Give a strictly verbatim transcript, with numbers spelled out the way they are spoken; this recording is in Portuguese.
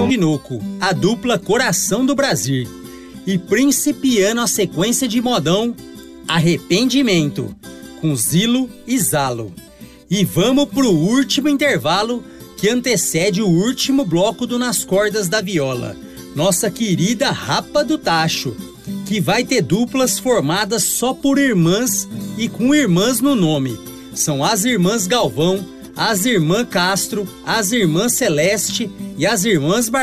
Tinoco, a dupla Coração do Brasil. E principiando a sequência de modão, Arrependimento, com Zilo e Zalo. E vamos pro último intervalo que antecede o último bloco do Nas Cordas da Viola, nossa querida Rapa do Tacho, que vai ter duplas formadas só por irmãs e com irmãs no nome. São as Irmãs Galvão, as Irmãs Castro, as Irmãs Celeste e as Irmãs Bar